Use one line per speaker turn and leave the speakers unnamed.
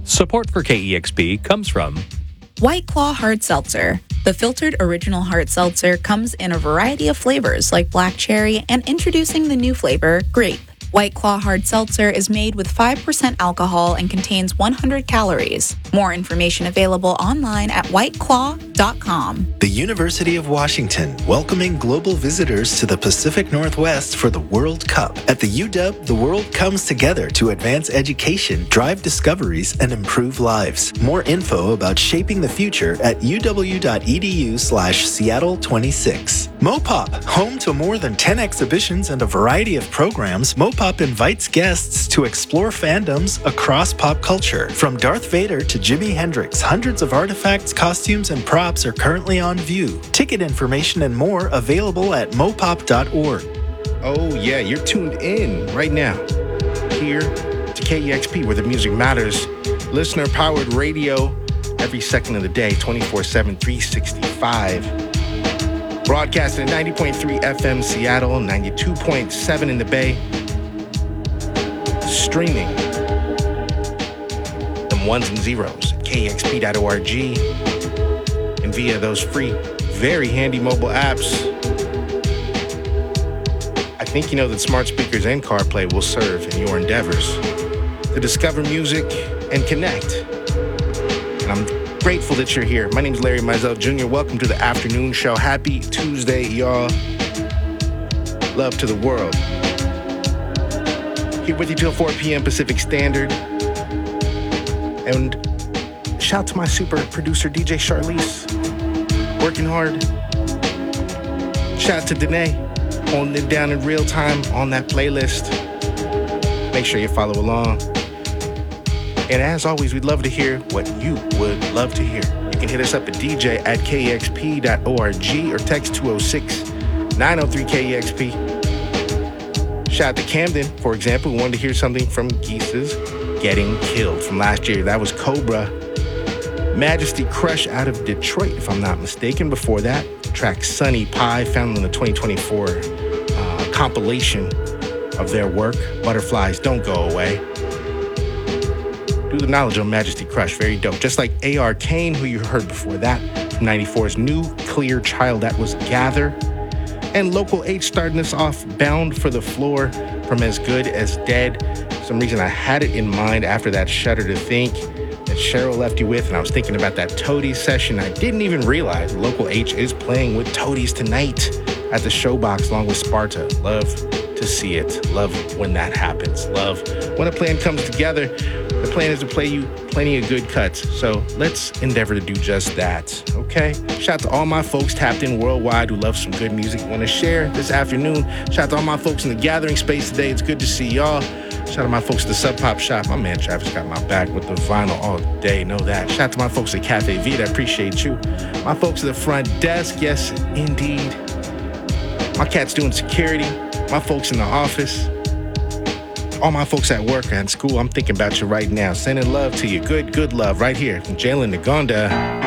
Support for KEXP comes from
White Claw Hard Seltzer. The filtered original hard seltzer comes in a variety of flavors like black cherry and introducing the new flavor, grape. White Claw Hard Seltzer is made with 5% alcohol and contains 100 calories. More information available online at whiteclaw.com.
The University of Washington, welcoming global visitors to the Pacific Northwest for the World Cup. At the UW, the world comes together to advance education, drive discoveries, and improve lives. More info about shaping the future at uw.edu/Seattle26. Mopop, home to more than 10 exhibitions and a variety of programs, Mopop invites guests to explore fandoms across pop culture. From Darth Vader to Jimi Hendrix, hundreds of artifacts, costumes, and props are currently on view. Ticket information and more available at mopop.org.
Oh yeah, you're tuned in right now here to KEXP, where the music matters. Listener-powered radio every second of the day, 24/7, 365. Broadcasting at 90.3 FM Seattle, 92.7 in the Bay. Streaming them ones and zeros at kexp.org and via those free, very handy mobile apps. I think you know that smart speakers and CarPlay will serve in your endeavors to discover music and connect. And I'm grateful that you're here. My name is Larry Mizell Jr. Welcome to the afternoon show. Happy Tuesday, y'all. Love to the world. Here with you till 4 p.m. Pacific Standard. And shout out to my super producer, DJ Charlize. Working hard. Shout out to Danae, holding it down in real time on that playlist. Make sure you follow along. And as always, we'd love to hear what you would love to hear. You can hit us up at dj@kexp.org or text 206-903-KEXP. Shout out to Camden, for example, who wanted to hear something from Geese's Getting Killed from last year. That was Cobra. Majesty Crush out of Detroit, if I'm not mistaken. Before that, track Sunny Pie, found in the 2024 compilation of their work, Butterflies Don't Go Away. Do the knowledge on Majesty Crush, very dope. Just like A.R. Kane, who you heard before that, from 94's New Clear Child, that was Gather. And Local H starting us off, Bound for the Floor from As Good as Dead. For some reason I had it in mind after that Shudder to Think that Cheryl left you with, and I was thinking about that Toadies session. I didn't even realize Local H is playing with Toadies tonight at the Showbox along with Sparta. Love to see it. Love when that happens. Love when a plan comes together. The plan is to play you plenty of good cuts, so let's endeavor to do just that, okay? Shout out to all my folks tapped in worldwide who love some good music, want to share this afternoon. Shout out to all my folks in the gathering space today. It's good to see y'all. Shout out to my folks at the Sub Pop Shop. My man Travis got my back with the vinyl all day, know that. Shout out to my folks at Cafe Vita, I appreciate you. My folks at the front desk, yes, indeed. My cat's doing security. My folks in the office. All my folks at work and school, I'm thinking about you right now. Sending love to you. Good love right here from Jalen Nagonda.